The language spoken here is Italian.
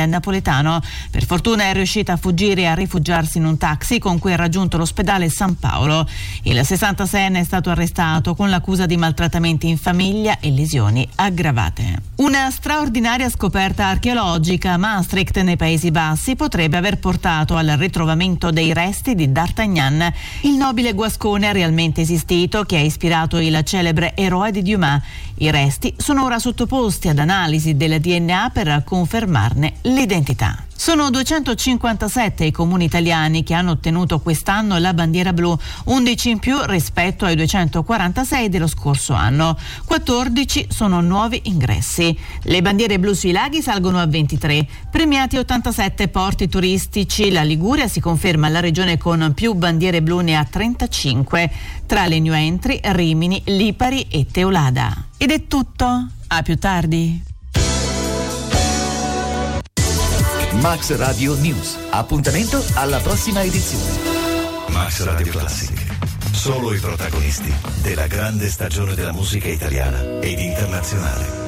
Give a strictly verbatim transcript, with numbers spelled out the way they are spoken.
napoletano. Per fortuna è riuscita a fuggire e a rifugiarsi in un taxi con cui ha raggiunto l'ospedale San Paolo. Il sessantaseienne è stato arrestato con l'accusa di maltrattamenti in famiglia e lesioni aggravate. Una straordinaria scoperta archeologica a Maastricht nei Paesi Bassi potrebbe aver portato al ritrovamento dei resti di D'Artagnan, il nobile guascone realmente esistito che ha ispirato il celebre eroe di Dumas. I resti sono ora sottoposti ad analisi del D N A per confermarne l'identità. Sono duecentocinquantasette i comuni italiani che hanno ottenuto quest'anno la bandiera blu, undici in più rispetto ai duecentoquarantasei dello scorso anno. quattordici sono nuovi ingressi. Le bandiere blu sui laghi salgono a ventitré. Premiati ottantasette porti turistici, la Liguria si conferma la regione con più bandiere blu, ne ha trentacinque. Tra le new entry, Rimini, Lipari e Teulada. Ed è tutto. A più tardi. Max Radio News. Appuntamento alla prossima edizione. Max Radio Classic. Solo i protagonisti della grande stagione della musica italiana ed internazionale.